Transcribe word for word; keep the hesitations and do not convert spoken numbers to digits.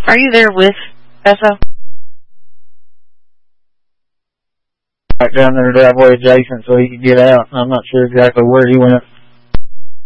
Are you there with Bethel? Back down there driveway adjacent so he could get out. I'm not sure exactly where he went.